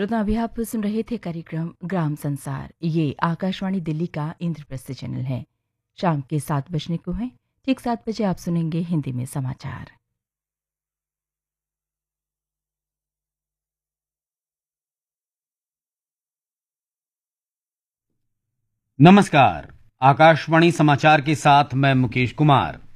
श्रोता, अभी आप सुन रहे थे कार्यक्रम ग्राम संसार। ये आकाशवाणी दिल्ली का इंद्रप्रस्थ चैनल है। शाम के 7 बजने को है। ठीक 7 बजे आप सुनेंगे हिंदी में समाचार। नमस्कार। आकाशवाणी समाचार के साथ मैं मुकेश कुमार।